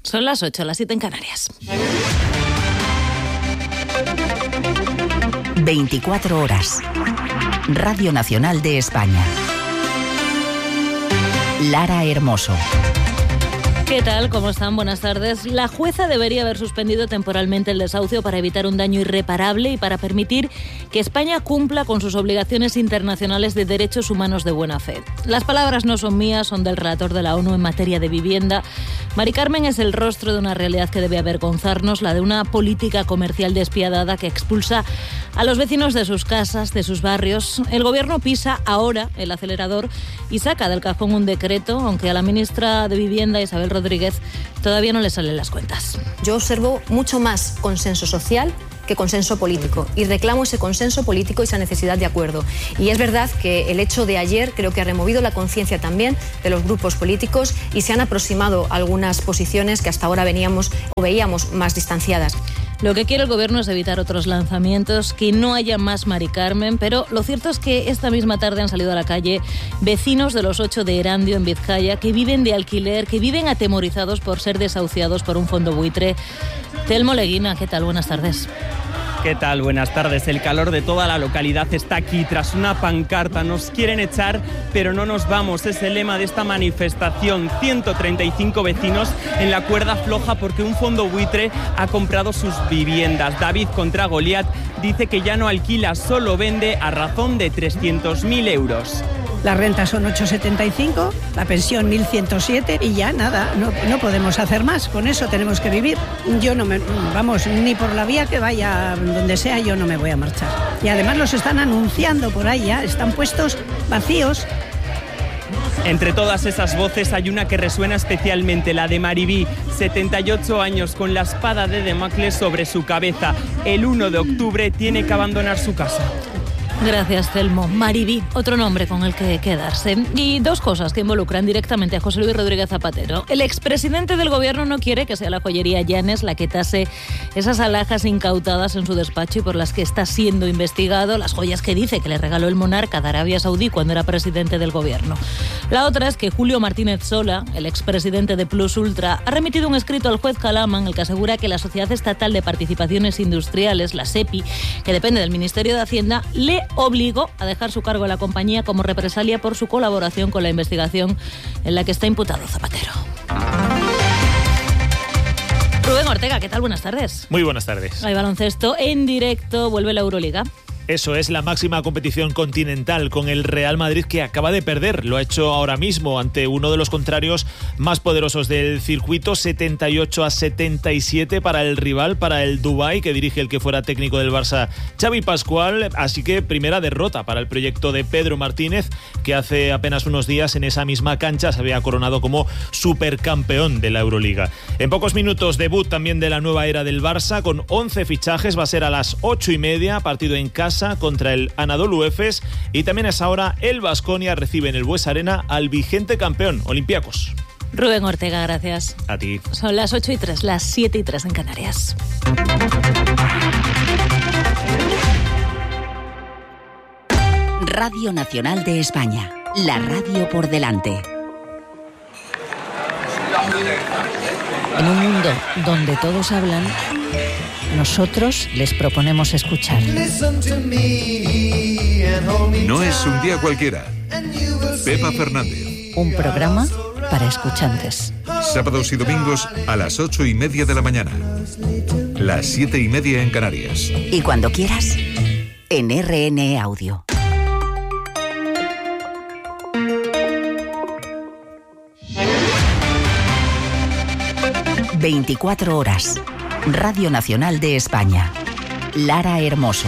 Son las 8, las 7 en Canarias. 24 horas. Radio Nacional de España. Lara Hermoso. ¿Qué tal? ¿Cómo están? Buenas tardes. La jueza debería haber suspendido temporalmente el desahucio para evitar un daño irreparable y para permitir que España cumpla con sus obligaciones internacionales de derechos humanos de buena fe. Las palabras no son mías, son del relator de la ONU en materia de vivienda. Mari Carmen es el rostro de una realidad que debe avergonzarnos, la de una política comercial despiadada que expulsa a los vecinos de sus casas, de sus barrios. El gobierno pisa ahora el acelerador y saca del cajón un decreto, aunque a la ministra de Vivienda, Isabel Rodríguez, todavía no le salen las cuentas. Yo observo mucho más consenso social que consenso político y reclamo ese consenso político y esa necesidad de acuerdo. Y es verdad que el hecho de ayer creo que ha removido la conciencia también de los grupos políticos y se han aproximado algunas posiciones que hasta ahora veíamos más distanciadas. Lo que quiere el gobierno es evitar otros lanzamientos, que no haya más Mari Carmen, pero lo cierto es que esta misma tarde han salido a la calle vecinos de los 8 de Erandio, en Vizcaya, que viven de alquiler, que viven atemorizados por ser desahuciados por un fondo buitre. Telmo Leguina, ¿qué tal? Buenas tardes. ¿Qué tal? Buenas tardes. El calor de toda la localidad está aquí. Tras una pancarta, nos quieren echar, pero no nos vamos. Es el lema de esta manifestación. 135 vecinos en la cuerda floja porque un fondo buitre ha comprado sus viviendas. David contra Goliat dice que ya no alquila, solo vende a razón de 300.000 euros. Las rentas son 8,75, la pensión 1.107 y ya nada, no podemos hacer más, con eso tenemos que vivir. Yo ni por la vía que vaya donde sea, yo no me voy a marchar. Y además los están anunciando por ahí, ya están puestos vacíos. Entre todas esas voces hay una que resuena especialmente, la de Maribí, 78 años, con la espada de Damocles sobre su cabeza. El 1 de octubre tiene que abandonar su casa. Gracias, Telmo. Maribí, otro nombre con el que quedarse. Y dos cosas que involucran directamente a José Luis Rodríguez Zapatero. El expresidente del gobierno no quiere que sea la joyería Llanes la que tase esas alhajas incautadas en su despacho y por las que está siendo investigado, las joyas que dice que le regaló el monarca de Arabia Saudí cuando era presidente del gobierno. La otra es que Julio Martínez Sola, el expresidente de Plus Ultra, ha remitido un escrito al juez Calama en el que asegura que la Sociedad Estatal de Participaciones Industriales, la SEPI, que depende del Ministerio de Hacienda, le obligó a dejar su cargo en la compañía como represalia por su colaboración con la investigación en la que está imputado Zapatero. Rubén Ortega, ¿qué tal? Buenas tardes. Muy buenas tardes. Hay baloncesto en directo, vuelve la Euroliga. Eso es la máxima competición continental, con el Real Madrid, que acaba de perder. Lo ha hecho ahora mismo ante uno de los contrarios más poderosos del circuito, 78-77 para el rival, para el Dubái, que dirige el que fuera técnico del Barça, Xavi Pascual. Así que primera derrota para el proyecto de Pedro Martínez, que hace apenas unos días en esa misma cancha se había coronado como supercampeón de la Euroliga. En pocos minutos, debut también de la nueva era del Barça, con 11 fichajes. Va a ser a las 8:30, partido en casa contra el Anadolu Efes, y también a esa hora el Baskonia recibe en el Bues Arena al vigente campeón, Olympiacos. Rubén Ortega, gracias. A ti. Son las 8:03, las 7:03 en Canarias. Radio Nacional de España, la radio por delante. En un mundo donde todos hablan, nosotros les proponemos escuchar. No es un día cualquiera. Pepa Fernández. Un programa para escuchantes. Sábados y domingos a las 8:30 de la mañana. Las 7:30 en Canarias. Y cuando quieras, en RN Audio. 24 horas. Radio Nacional de España. Lara Hermoso.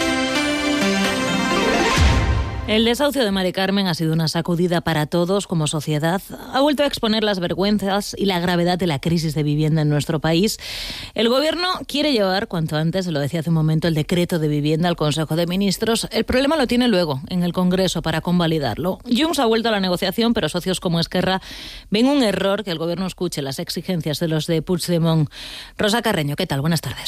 El desahucio de Mari Carmen ha sido una sacudida para todos como sociedad. Ha vuelto a exponer las vergüenzas y la gravedad de la crisis de vivienda en nuestro país. El Gobierno quiere llevar cuanto antes, lo decía hace un momento, el decreto de vivienda al Consejo de Ministros. El problema lo tiene luego en el Congreso para convalidarlo. Junts ha vuelto a la negociación, pero socios como Esquerra ven un error que el Gobierno escuche las exigencias de los de Puigdemont. Rosa Carreño, ¿qué tal? Buenas tardes.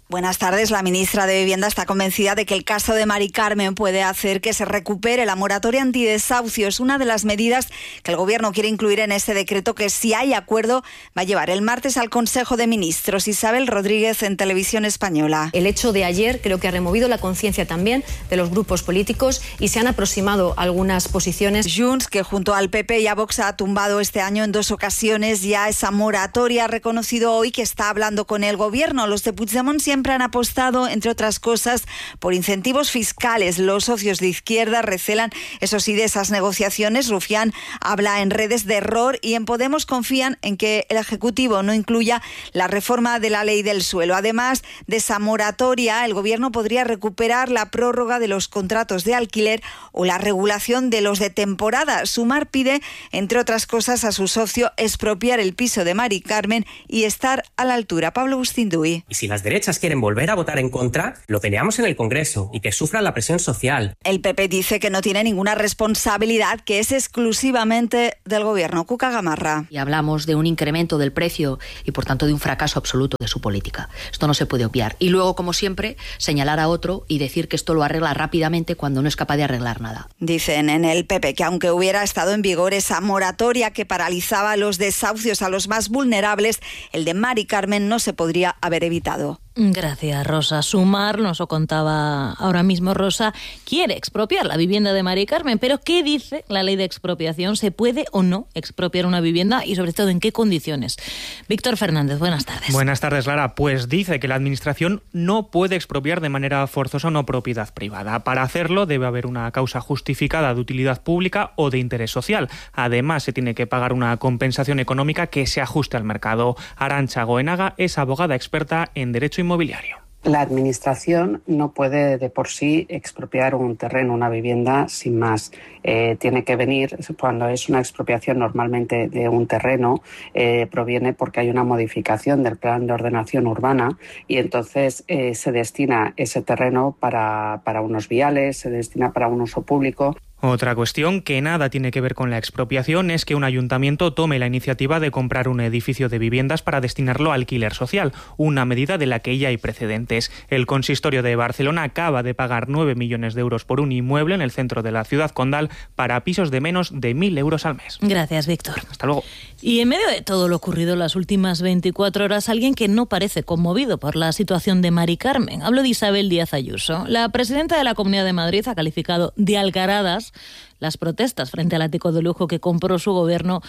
Buenas tardes. La ministra de Vivienda está convencida de que el caso de Mari Carmen puede hacer que se recupere la moratoria antidesahucio. Es una de las medidas que el Gobierno quiere incluir en este decreto que, si hay acuerdo, va a llevar el martes al Consejo de Ministros. Isabel Rodríguez, en Televisión Española. El hecho de ayer creo que ha removido la conciencia también de los grupos políticos y se han aproximado algunas posiciones. Junts, que junto al PP y a Vox ha tumbado este año en 2 ocasiones ya esa moratoria, ha reconocido hoy que está hablando con el Gobierno. Los de Puigdemont siempre han apostado, entre otras cosas, por incentivos fiscales. Los socios de izquierda recelan, eso sí, de esas negociaciones. Rufián habla en redes de error y en Podemos confían en que el Ejecutivo no incluya la reforma de la ley del suelo. Además de esa moratoria, el Gobierno podría recuperar la prórroga de los contratos de alquiler o la regulación de los de temporada. Sumar pide, entre otras cosas, a su socio expropiar el piso de Mari Carmen y estar a la altura. Pablo Bustinduy. Y si las derechas quieren volver a votar en contra, lo peleamos en el Congreso y que sufran la presión social. El PP dice que no tiene ninguna responsabilidad, que es exclusivamente del Gobierno. Cuca Gamarra. Y hablamos de un incremento del precio y, por tanto, de un fracaso absoluto de su política. Esto no se puede obviar. Y luego, como siempre, señalar a otro y decir que esto lo arregla rápidamente cuando no es capaz de arreglar nada. Dicen en el PP que aunque hubiera estado en vigor esa moratoria que paralizaba los desahucios a los más vulnerables, el de Mari Carmen no se podría haber evitado. Gracias, Rosa. Sumar, nos lo contaba ahora mismo Rosa, quiere expropiar la vivienda de Mari Carmen, pero ¿qué dice la ley de expropiación? ¿Se puede o no expropiar una vivienda y, sobre todo, en qué condiciones? Víctor Fernández, buenas tardes. Buenas tardes, Lara. Pues dice que la Administración no puede expropiar de manera forzosa una propiedad privada. Para hacerlo debe haber una causa justificada de utilidad pública o de interés social. Además, se tiene que pagar una compensación económica que se ajuste al mercado. Arantxa Goenaga es abogada experta en derecho inmobiliario. La Administración no puede de por sí expropiar un terreno, una vivienda, sin más. Tiene que venir, cuando es una expropiación normalmente de un terreno, proviene porque hay una modificación del plan de ordenación urbana y entonces se destina ese terreno para unos viales, se destina para un uso público. Otra cuestión que nada tiene que ver con la expropiación es que un ayuntamiento tome la iniciativa de comprar un edificio de viviendas para destinarlo a alquiler social, una medida de la que ya hay precedentes. El Consistorio de Barcelona acaba de pagar 9 millones de euros por un inmueble en el centro de la ciudad condal para pisos de menos de 1.000 euros al mes. Gracias, Víctor. Hasta luego. Y en medio de todo lo ocurrido en las últimas 24 horas, alguien que no parece conmovido por la situación de Mari Carmen. Hablo de Isabel Díaz Ayuso. La presidenta de la Comunidad de Madrid ha calificado de algaradas las protestas frente al ático de lujo que compró su gobierno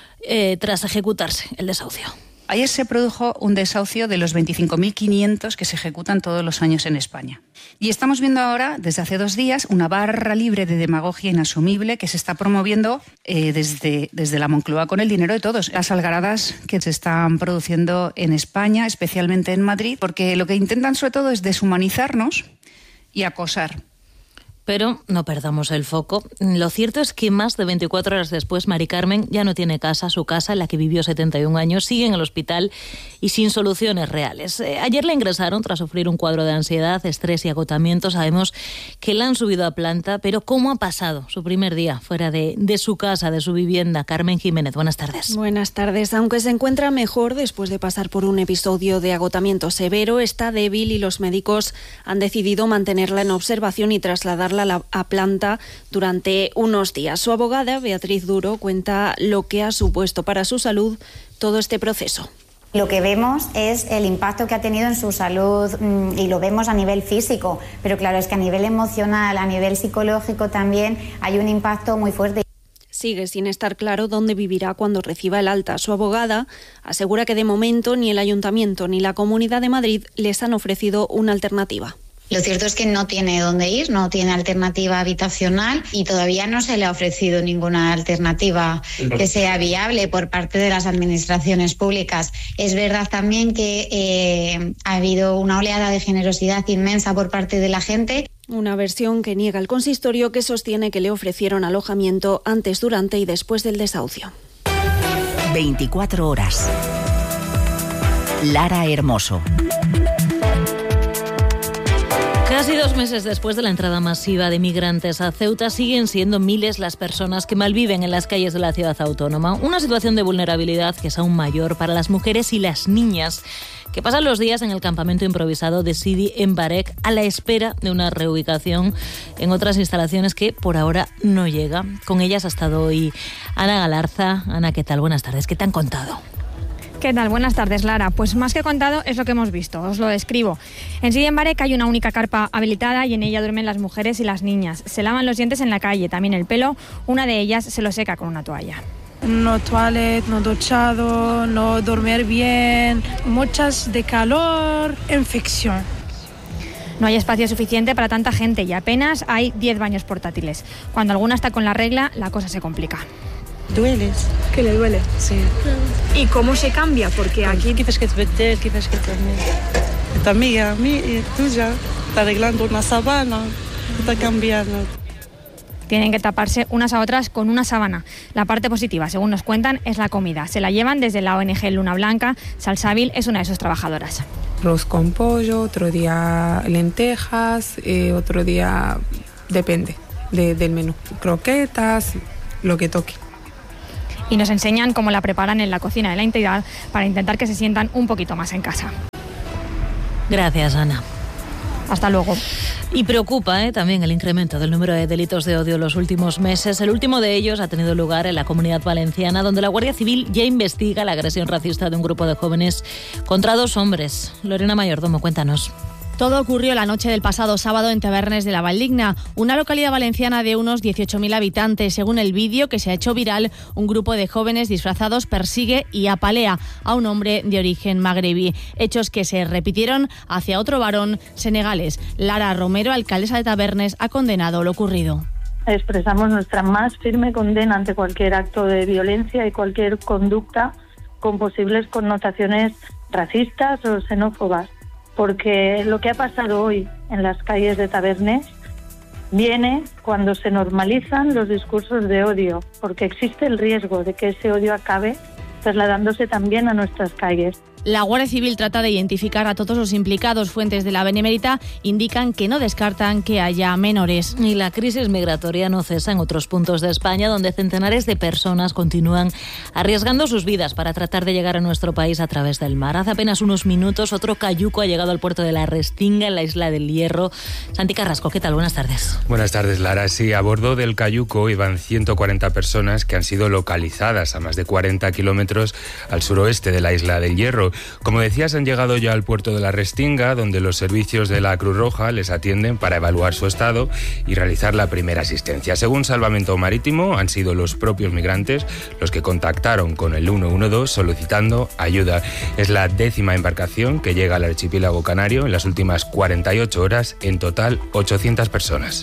tras ejecutarse el desahucio. Ayer se produjo un desahucio de los 25.500 que se ejecutan todos los años en España. Y estamos viendo ahora, desde hace 2 días, una barra libre de demagogia inasumible que se está promoviendo desde la Moncloa con el dinero de todos. Las algaradas que se están produciendo en España, especialmente en Madrid, porque lo que intentan sobre todo es deshumanizarnos y acosar. Pero no perdamos el foco. Lo cierto es que más de 24 horas después, Mari Carmen ya no tiene casa. Su casa, en la que vivió 71 años, sigue en el hospital y sin soluciones reales. Ayer la ingresaron tras sufrir un cuadro de ansiedad, estrés y agotamiento. Sabemos que la han subido a planta, pero ¿cómo ha pasado su primer día fuera de su casa, de su vivienda? Carmen Jiménez, buenas tardes. Buenas tardes. Aunque se encuentra mejor después de pasar por un episodio de agotamiento severo, está débil y los médicos han decidido mantenerla en observación y trasladarla a planta durante unos días. Su abogada, Beatriz Duro, cuenta lo que ha supuesto para su salud todo este proceso. Lo que vemos es el impacto que ha tenido en su salud y lo vemos a nivel físico, pero claro, es que a nivel emocional, a nivel psicológico también hay un impacto muy fuerte. Sigue sin estar claro dónde vivirá cuando reciba el alta. Su abogada asegura que de momento ni el Ayuntamiento ni la Comunidad de Madrid les han ofrecido una alternativa. Lo cierto es que no tiene dónde ir, no tiene alternativa habitacional y todavía no se le ha ofrecido ninguna alternativa que sea viable por parte de las administraciones públicas. Es verdad también que ha habido una oleada de generosidad inmensa por parte de la gente. Una versión que niega el consistorio, que sostiene que le ofrecieron alojamiento antes, durante y después del desahucio. 24 horas. Lara Hermoso. Casi 2 meses después de la entrada masiva de migrantes a Ceuta, siguen siendo miles las personas que malviven en las calles de la ciudad autónoma. Una situación de vulnerabilidad que es aún mayor para las mujeres y las niñas que pasan los días en el campamento improvisado de Sidi en Barek a la espera de una reubicación en otras instalaciones que por ahora no llega. Con ellas ha estado hoy Ana Galarza. Ana, ¿qué tal? Buenas tardes. ¿Qué te han contado? ¿Qué tal? Buenas tardes, Lara. Pues más que contado es lo que hemos visto, os lo describo. En Sidi en Barek hay una única carpa habilitada y en ella duermen las mujeres y las niñas. Se lavan los dientes en la calle, también el pelo. Una de ellas se lo seca con una toalla. No toilet, no duchado, no dormir bien, muchas de calor, infección. No hay espacio suficiente para tanta gente y apenas hay 10 baños portátiles. Cuando alguna está con la regla, la cosa se complica. ¿Dueles? ¿Que le duele? Sí. ¿Y cómo se cambia? Porque aquí... ¿Qué que te meter? ¿Qué que dormir? Esta amiga tuya está arreglando una sábana, está cambiando. Tienen que taparse unas a otras con una sábana. La parte positiva, según nos cuentan, es la comida. Se la llevan desde la ONG Luna Blanca. Salsabil es una de sus trabajadoras. Arroz con pollo, otro día lentejas, otro día depende del menú. Croquetas, lo que toque. Y nos enseñan cómo la preparan en la cocina de la entidad para intentar que se sientan un poquito más en casa. Gracias, Ana. Hasta luego. Y preocupa también el incremento del número de delitos de odio en los últimos meses. El último de ellos ha tenido lugar en la Comunidad Valenciana, donde la Guardia Civil ya investiga la agresión racista de un grupo de jóvenes contra 2 hombres. Lorena Mayordomo, cuéntanos. Todo ocurrió la noche del pasado sábado en Tavernes de la Valdigna, una localidad valenciana de unos 18.000 habitantes. Según el vídeo que se ha hecho viral, un grupo de jóvenes disfrazados persigue y apalea a un hombre de origen magrebí. Hechos que se repitieron hacia otro varón senegalés. Lara Romero, alcaldesa de Tavernes, ha condenado lo ocurrido. Expresamos nuestra más firme condena ante cualquier acto de violencia y cualquier conducta con posibles connotaciones racistas o xenófobas. Porque lo que ha pasado hoy en las calles de Tavernes viene cuando se normalizan los discursos de odio, porque existe el riesgo de que ese odio acabe trasladándose también a nuestras calles. La Guardia Civil trata de identificar a todos los implicados. Fuentes de la Benemérita indican que no descartan que haya menores. Y la crisis migratoria no cesa en otros puntos de España, donde centenares de personas continúan arriesgando sus vidas para tratar de llegar a nuestro país a través del mar. Hace apenas unos minutos, otro cayuco ha llegado al puerto de la Restinga, en la isla del Hierro. Santi Carrasco, ¿qué tal? Buenas tardes. Buenas tardes, Lara. Sí, a bordo del cayuco iban 140 personas que han sido localizadas a más de 40 kilómetros al suroeste de la isla del Hierro. Como decías, han llegado ya al puerto de la Restinga, donde los servicios de la Cruz Roja les atienden para evaluar su estado y realizar la primera asistencia. Según Salvamento Marítimo, han sido los propios migrantes los que contactaron con el 112 solicitando ayuda. Es la 10ª embarcación que llega al archipiélago canario en las últimas 48 horas, en total 800 personas.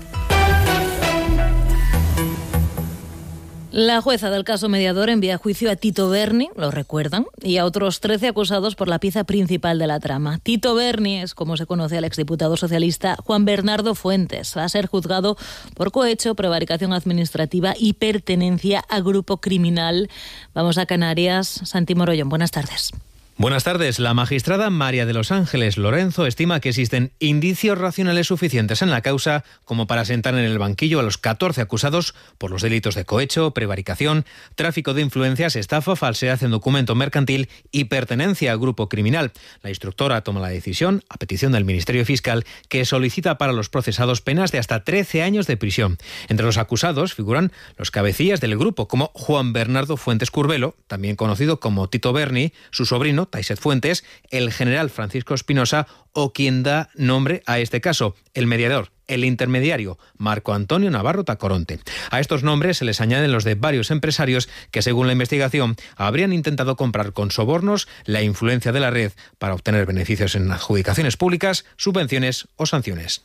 La jueza del caso Mediador envía a juicio a Tito Berni, lo recuerdan, y a otros 13 acusados por la pieza principal de la trama. Tito Berni es como se conoce al exdiputado socialista Juan Bernardo Fuentes. Va a ser juzgado por cohecho, prevaricación administrativa y pertenencia a grupo criminal. Vamos a Canarias. Santi Morollón, buenas tardes. Buenas tardes. La magistrada María de los Ángeles Lorenzo estima que existen indicios racionales suficientes en la causa como para sentar en el banquillo a los 14 acusados por los delitos de cohecho, prevaricación, tráfico de influencias, estafa, falsedad en documento mercantil y pertenencia a grupo criminal. La instructora toma la decisión, a petición del Ministerio Fiscal, que solicita para los procesados penas de hasta 13 años de prisión. Entre los acusados figuran los cabecillas del grupo, como Juan Bernardo Fuentes Curbelo, también conocido como Tito Berni, su sobrino Taiset Fuentes, el general Francisco Espinosa o quien da nombre a este caso, el mediador, el intermediario, Marco Antonio Navarro Tacoronte. A estos nombres se les añaden los de varios empresarios que, según la investigación, habrían intentado comprar con sobornos la influencia de la red para obtener beneficios en adjudicaciones públicas, subvenciones o sanciones.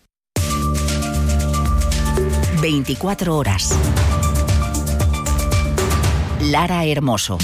24 horas. Lara Hermoso.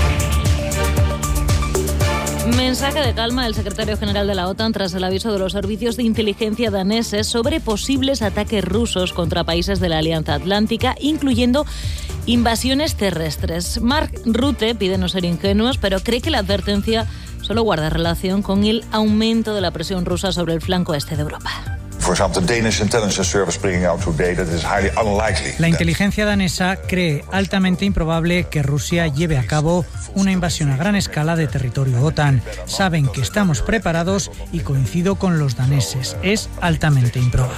Mensaje de calma del secretario general de la OTAN tras el aviso de los servicios de inteligencia daneses sobre posibles ataques rusos contra países de la Alianza Atlántica, incluyendo invasiones terrestres. Mark Rutte pide no ser ingenuos, pero cree que la advertencia solo guarda relación con el aumento de la presión rusa sobre el flanco este de Europa. La inteligencia danesa cree altamente improbable que Rusia lleve a cabo una invasión a gran escala de territorio OTAN. Saben que estamos preparados y coincido con los daneses. Es altamente improbable.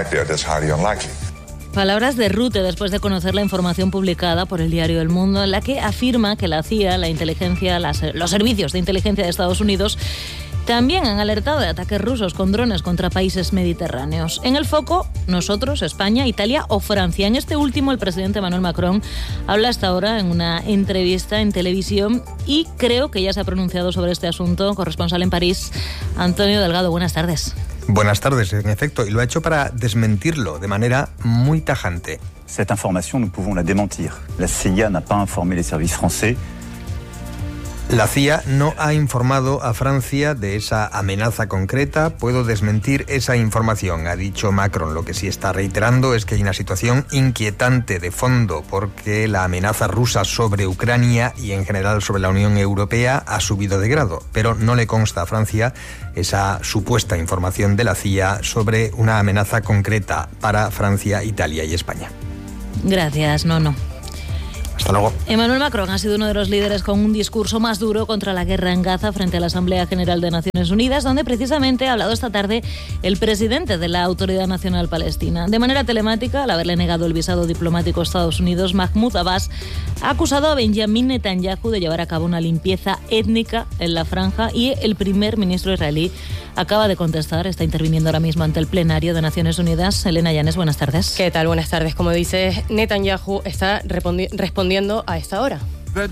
Palabras de Rutte después de conocer la información publicada por el diario El Mundo, en la que afirma que la CIA, la inteligencia, los servicios de inteligencia de Estados Unidos, también han alertado de ataques rusos con drones contra países mediterráneos. En el foco, nosotros, España, Italia o Francia. En este último, el presidente Emmanuel Macron habla hasta ahora en una entrevista en televisión y creo que ya se ha pronunciado sobre este asunto. Corresponsal en París, Antonio Delgado, buenas tardes. Buenas tardes, en efecto, y lo ha hecho para desmentirlo de manera muy tajante. Cette information, nous pouvons la démentir. La CIA n'a pas informé les services français. La CIA no ha informado a Francia de esa amenaza concreta. Puedo desmentir esa información, ha dicho Macron. Lo que sí está reiterando es que hay una situación inquietante de fondo porque la amenaza rusa sobre Ucrania y en general sobre la Unión Europea ha subido de grado. Pero no le consta a Francia esa supuesta información de la CIA sobre una amenaza concreta para Francia, Italia y España. Gracias, Nono. Hasta luego. Emmanuel Macron ha sido uno de los líderes con un discurso más duro contra la guerra en Gaza frente a la Asamblea General de Naciones Unidas, donde precisamente ha hablado esta tarde el presidente de la Autoridad Nacional Palestina. De manera telemática, al haberle negado el visado diplomático a Estados Unidos, Mahmoud Abbas ha acusado a Benjamin Netanyahu de llevar a cabo una limpieza étnica en la franja y el primer ministro israelí acaba de contestar, está interviniendo ahora mismo ante el plenario de Naciones Unidas. Elena Llanes, buenas tardes. ¿Qué tal? Buenas tardes. Como dices, Netanyahu está respondiendo a esta hora.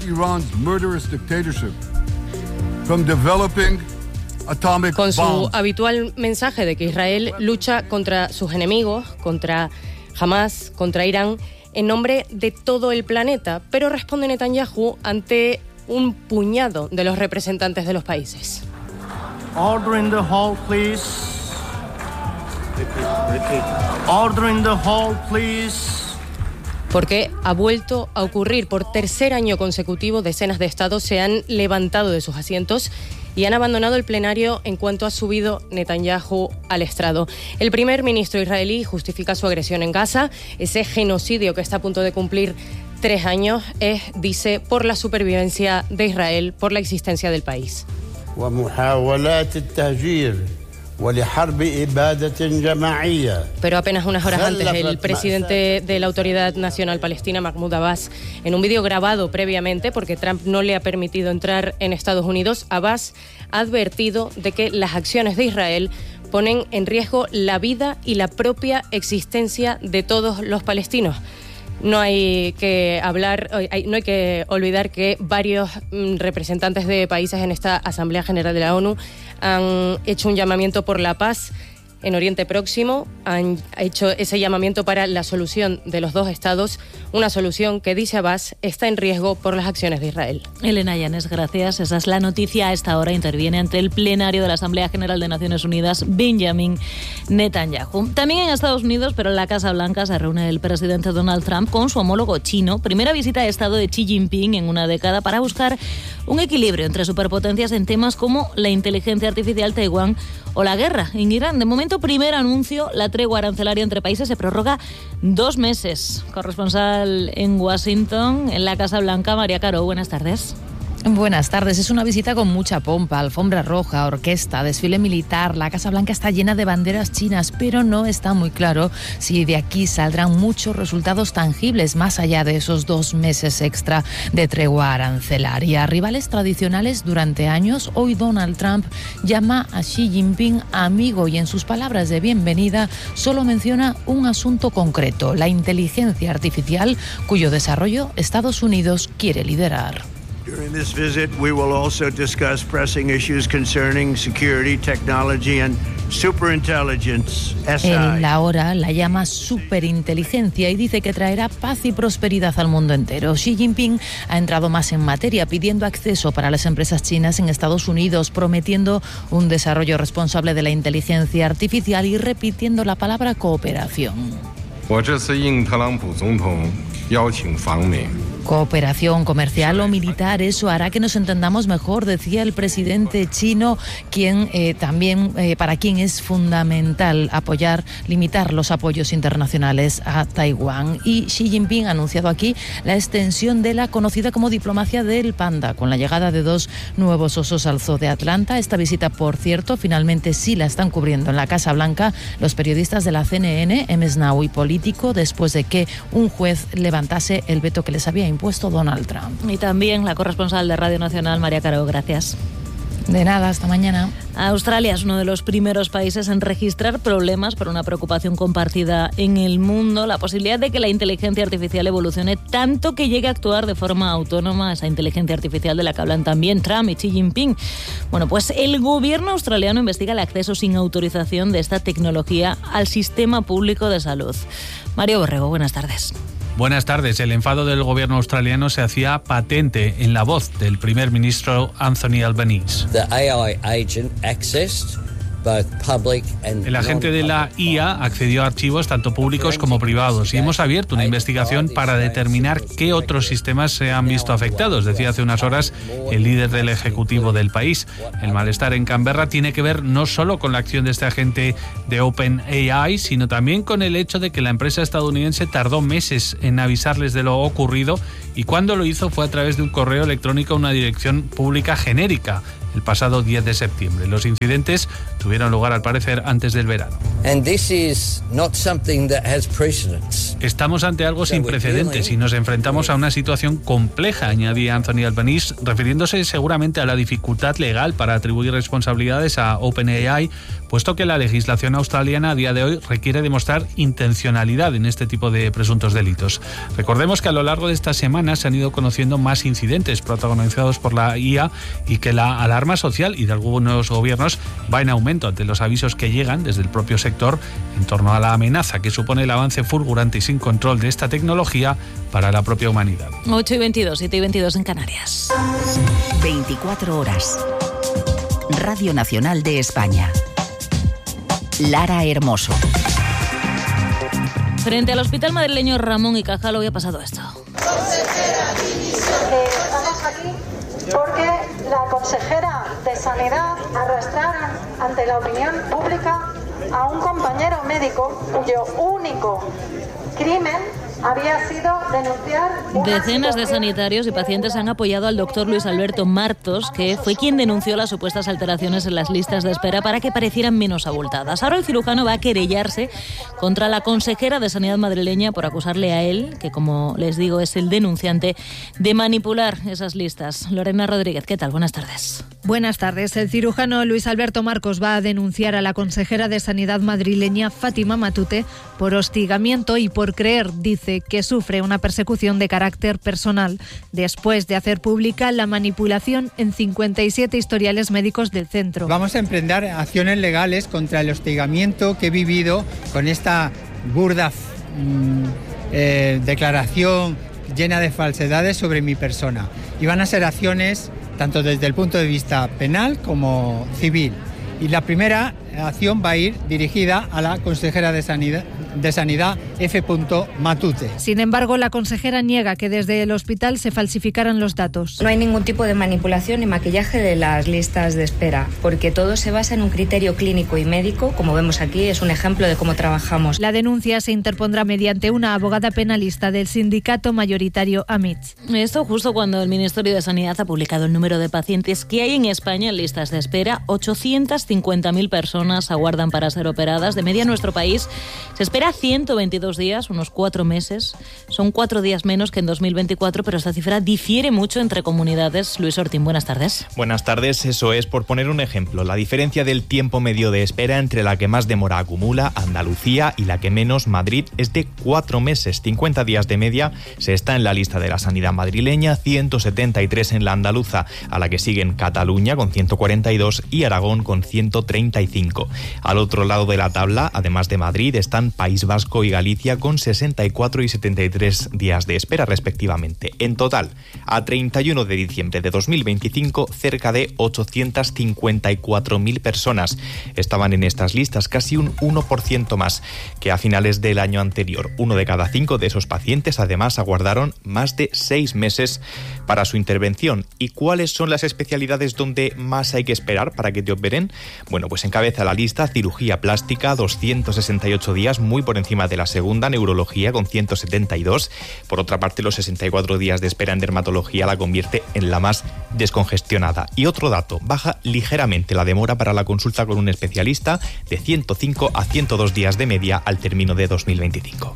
Con su habitual mensaje de que Israel lucha contra sus enemigos, contra Hamas, contra Irán, en nombre de todo el planeta, pero responde Netanyahu ante un puñado de los representantes de los países. Order in the hall, please. Order in the hall, please. Porque ha vuelto a ocurrir. Por tercer año consecutivo, decenas de estados se han levantado de sus asientos y han abandonado el plenario en cuanto ha subido Netanyahu al estrado. El primer ministro israelí justifica su agresión en Gaza. Ese genocidio que está a punto de cumplir 3 años es, dice, por la supervivencia de Israel, por la existencia del país. Pero apenas unas horas antes, el presidente de la Autoridad Nacional Palestina, Mahmoud Abbas, en un vídeo grabado previamente, porque Trump no le ha permitido entrar en Estados Unidos, Abbas ha advertido de que las acciones de Israel ponen en riesgo la vida y la propia existencia de todos los palestinos. No hay que olvidar que varios representantes de países en esta Asamblea General de la ONU han hecho un llamamiento por la paz en Oriente Próximo, han hecho ese llamamiento para la solución de los 2 estados, una solución que, dice Abbas, está en riesgo por las acciones de Israel. Elena Llanes, gracias. Esa es la noticia. A esta hora interviene ante el plenario de la Asamblea General de Naciones Unidas Benjamin Netanyahu. También en Estados Unidos, pero en la Casa Blanca, se reúne el presidente Donald Trump con su homólogo chino. Primera visita de Estado de Xi Jinping en una década para buscar un equilibrio entre superpotencias en temas como la inteligencia artificial, Taiwán o la guerra en Irán. De momento, primer anuncio, la tregua arancelaria entre países se prorroga 2 meses. Corresponsal en Washington, en la Casa Blanca, María Caro, buenas tardes. Buenas tardes. Es una visita con mucha pompa, alfombra roja, orquesta, desfile militar. La Casa Blanca está llena de banderas chinas, pero no está muy claro si de aquí saldrán muchos resultados tangibles más allá de esos 2 meses extra de tregua arancelaria. Rivales tradicionales durante años, hoy Donald Trump llama a Xi Jinping amigo y en sus palabras de bienvenida solo menciona un asunto concreto, la inteligencia artificial, cuyo desarrollo Estados Unidos quiere liderar. During this visit, we will also discuss pressing issues concerning security, technology and superintelligence. En la hora la llama superinteligencia y dice que traerá paz y prosperidad al mundo entero. Xi Jinping ha entrado más en materia, pidiendo acceso para las empresas chinas en Estados Unidos, prometiendo un desarrollo responsable de la inteligencia artificial y repitiendo la palabra cooperación. cooperación comercial o militar. Eso hará que nos entendamos mejor, decía el presidente chino, quien también para quien es fundamental limitar los apoyos internacionales a Taiwán. Y Xi Jinping ha anunciado aquí la extensión de la conocida como diplomacia del panda, con la llegada de 2 nuevos osos al zoo de Atlanta. Esta visita, por cierto, finalmente sí la están cubriendo en la Casa Blanca los periodistas de la CNN, Now y Político, después de que un juez levantase el veto que les había impuesto Donald Trump. Y también la corresponsal de Radio Nacional, María Caro, gracias. De nada, hasta mañana. Australia es uno de los primeros países en registrar problemas por una preocupación compartida en el mundo, la posibilidad de que la inteligencia artificial evolucione tanto que llegue a actuar de forma autónoma, esa inteligencia artificial de la que hablan también Trump y Xi Jinping. Bueno, pues el gobierno australiano investiga el acceso sin autorización de esta tecnología al sistema público de salud. Mario Borrego, buenas tardes. Buenas tardes. El enfado del gobierno australiano se hacía patente en la voz del primer ministro Anthony Albanese. El agente de la IA accedió a archivos tanto públicos como privados y hemos abierto una investigación para determinar qué otros sistemas se han visto afectados, decía hace unas horas el líder del Ejecutivo del país. El malestar en Canberra tiene que ver no solo con la acción de este agente de OpenAI, sino también con el hecho de que la empresa estadounidense tardó meses en avisarles de lo ocurrido y cuando lo hizo fue a través de un correo electrónico a una dirección pública genérica el pasado 10 de septiembre. Los incidentes tuvieron lugar, al parecer, antes del verano. Estamos ante algo sin precedentes y nos enfrentamos a una situación compleja, añadía Anthony Albanese, refiriéndose seguramente a la dificultad legal para atribuir responsabilidades a OpenAI, puesto que la legislación australiana a día de hoy requiere demostrar intencionalidad en este tipo de presuntos delitos. Recordemos que a lo largo de estas semanas se han ido conociendo más incidentes protagonizados por la IA y que la alarma social y de algunos gobiernos va en aumento ante los avisos que llegan desde el propio sector en torno a la amenaza que supone el avance fulgurante y sin control de esta tecnología para la propia humanidad. 8:22, 7:22 en Canarias. 24 horas. Radio Nacional de España. Lara Hermoso. Frente al hospital madrileño Ramón y Cajal hoy ha pasado esto. Estamos aquí porque la consejera de Sanidad arrastraron ante la opinión pública a un compañero médico cuyo único crimen había sido denunciar... Decenas de sanitarios y pacientes han apoyado al doctor Luis Alberto Martos, que fue quien denunció las supuestas alteraciones en las listas de espera para que parecieran menos abultadas. Ahora el cirujano va a querellarse contra la consejera de Sanidad madrileña por acusarle a él, que como les digo es el denunciante, de manipular esas listas. Lorena Rodríguez, ¿qué tal? Buenas tardes. Buenas tardes. El cirujano Luis Alberto Marcos va a denunciar a la consejera de Sanidad madrileña Fátima Matute por hostigamiento y por creer, dice, que sufre una persecución de carácter personal después de hacer pública la manipulación en 57 historiales médicos del centro. Vamos a emprender acciones legales contra el hostigamiento que he vivido con esta burda declaración llena de falsedades sobre mi persona. Y van a ser acciones tanto desde el punto de vista penal como civil. Y la primera acción va a ir dirigida a la consejera de Sanidad F. Matute. Sin embargo, la consejera niega que desde el hospital se falsificaran los datos. No hay ningún tipo de manipulación ni maquillaje de las listas de espera, porque todo se basa en un criterio clínico y médico. Como vemos aquí, es un ejemplo de cómo trabajamos. La denuncia se interpondrá mediante una abogada penalista del sindicato mayoritario AMITS. Esto justo cuando el Ministerio de Sanidad ha publicado el número de pacientes que hay en España en listas de espera. 850.000 personas aguardan para ser operadas. De media en nuestro país se espera 122 días, unos 4 meses. Son 4 días menos que en 2024, pero esta cifra difiere mucho entre comunidades. Luis Ortín, buenas tardes. Buenas tardes. Eso es, por poner un ejemplo, la diferencia del tiempo medio de espera entre la que más demora acumula, Andalucía, y la que menos, Madrid, es de 4 meses. 50 días de media se está en la lista de la sanidad madrileña, 173 en la andaluza, a la que siguen Cataluña con 142 y Aragón con 135. Al otro lado de la tabla, además de Madrid, están Países País Vasco y Galicia con 64 y 73 días de espera respectivamente. En total, a 31 de diciembre de 2025, cerca de 854.000 personas estaban en estas listas, casi un 1% más que a finales del año anterior. 1 de cada 5 de esos pacientes además aguardaron más de 6 meses para su intervención. ¿Y cuáles son las especialidades donde más hay que esperar para que te operen? Bueno, pues encabeza la lista cirugía plástica, 268 días, muy por encima de la segunda, neurología con 172. Por otra parte, los 64 días de espera en dermatología la convierte en la más descongestionada. Y otro dato, baja ligeramente la demora para la consulta con un especialista de 105 a 102 días de media al término de 2025.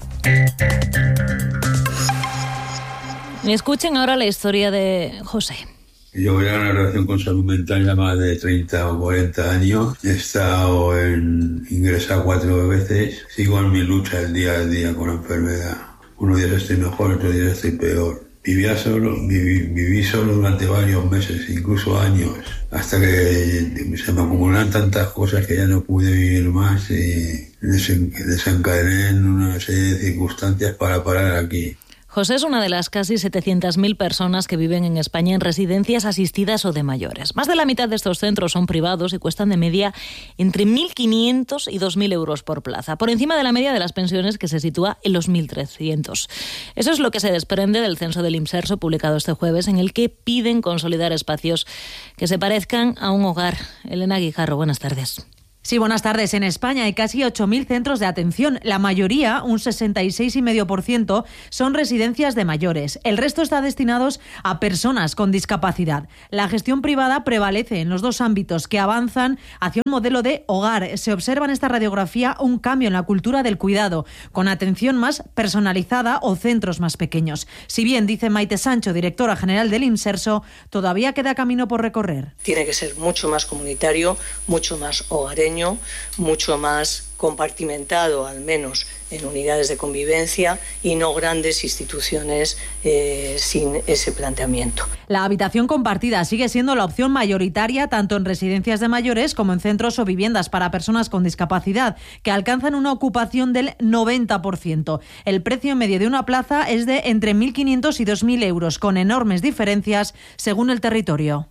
Escuchen ahora la historia de José. Yo voy a una relación con salud mental ya más de 30 o 40 años. He estado ingresado 4 veces. Sigo en mi lucha el día a día con la enfermedad. Unos días estoy mejor, otros días estoy peor. Viví solo durante varios meses, incluso años, hasta que se me acumulan tantas cosas que ya no pude vivir más y desencadené en una serie de circunstancias para parar aquí. José es una de las casi 700.000 personas que viven en España en residencias asistidas o de mayores. Más de la mitad de estos centros son privados y cuestan de media entre 1.500 y 2.000 euros por plaza, por encima de la media de las pensiones, que se sitúa en los 1.300. Eso es lo que se desprende del censo del Imserso publicado este jueves, en el que piden consolidar espacios que se parezcan a un hogar. Elena Guijarro, buenas tardes. Sí, buenas tardes. En España hay casi 8.000 centros de atención. La mayoría, un 66,5%, son residencias de mayores. El resto está destinados a personas con discapacidad. La gestión privada prevalece en los dos ámbitos, que avanzan hacia un modelo de hogar. Se observa en esta radiografía un cambio en la cultura del cuidado, con atención más personalizada o centros más pequeños. Si bien, dice Maite Sancho, directora general del Imserso, todavía queda camino por recorrer. Tiene que ser mucho más comunitario, mucho más hogareño, mucho más compartimentado, al menos en unidades de convivencia, y no grandes instituciones sin ese planteamiento. La habitación compartida sigue siendo la opción mayoritaria tanto en residencias de mayores como en centros o viviendas para personas con discapacidad, que alcanzan una ocupación del 90%. El precio medio de una plaza es de entre 1.500 y 2.000 euros, con enormes diferencias según el territorio.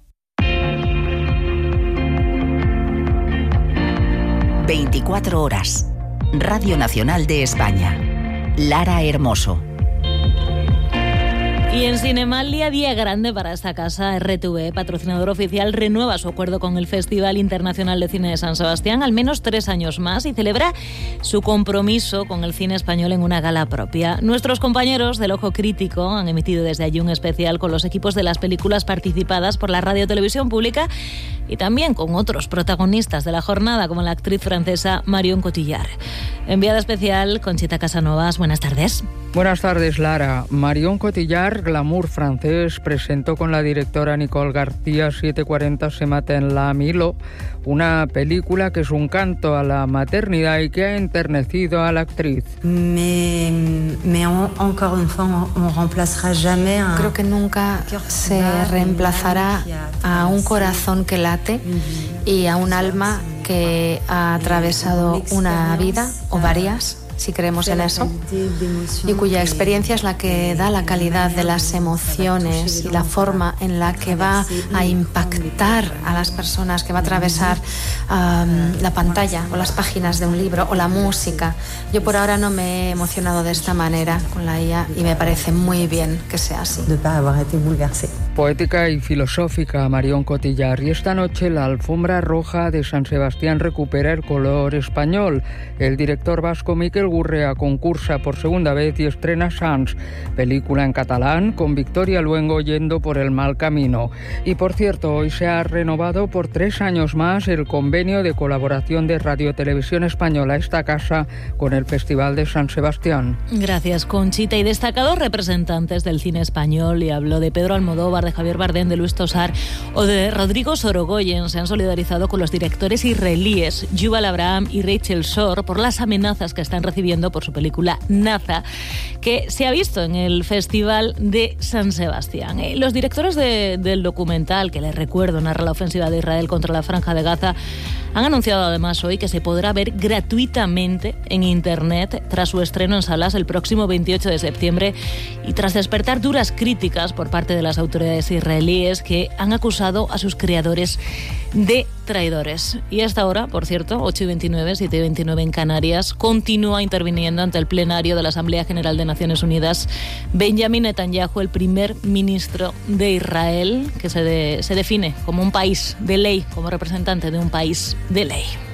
24 horas. Radio Nacional de España. Lara Hermoso. Y en Cinemalia, día grande para esta casa. RTV, patrocinador oficial, renueva su acuerdo con el Festival Internacional de Cine de San Sebastián al menos 3 años más y celebra su compromiso con el cine español en una gala propia. Nuestros compañeros del Ojo Crítico han emitido desde allí un especial con los equipos de las películas participadas por la Radio Televisión Pública y también con otros protagonistas de la jornada, como la actriz francesa Marion Cotillard. Enviada especial, Conchita Casanovas, buenas tardes. Buenas tardes, Lara. Marion Cotillard, glamour francés, presentó con la directora Nicole García 740 se mata en la Milo, una película que es un canto a la maternidad y que ha enternecido a la actriz. Creo que nunca se reemplazará a un corazón que late y a un alma que ha atravesado una vida o varias, si creemos en eso, y cuya experiencia es la que da la calidad de las emociones y la forma en la que va a impactar a las personas, que va a atravesar la pantalla o las páginas de un libro o la música. Yo por ahora no me he emocionado de esta manera con la IA y me parece muy bien que sea así. Poética y filosófica, Marion Cotillard. Y esta noche la alfombra roja de San Sebastián recupera el color español. El director vasco Miquel Gurrea concursa por segunda vez y estrena Sants, película en catalán con Victoria Luengo yendo por el mal camino. Y por cierto, hoy se ha renovado por 3 años más el convenio de colaboración de Radio Televisión Española, esta casa, con el Festival de San Sebastián. Gracias, Conchita. Y destacados representantes del cine español, y habló de Pedro Almodóvar, de Javier Bardem, de Luis Tosar o de Rodrigo Sorogoyen, se han solidarizado con los directores israelíes Yuval Abraham y Rachel Shore por las amenazas que están recibiendo recibiendo por su película Naza, que se ha visto en el Festival de San Sebastián. Los directores del documental, que les recuerdo narra la ofensiva de Israel contra la Franja de Gaza, han anunciado además hoy que se podrá ver gratuitamente en Internet tras su estreno en salas el próximo 28 de septiembre y tras despertar duras críticas por parte de las autoridades israelíes que han acusado a sus creadores de traidores. Y hasta ahora, por cierto, 8:29, 7:29 en Canarias, continúa interviniendo ante el plenario de la Asamblea General de Naciones Unidas Benjamin Netanyahu, el primer ministro de Israel, que se define como un país de ley, como representante de un país de ley.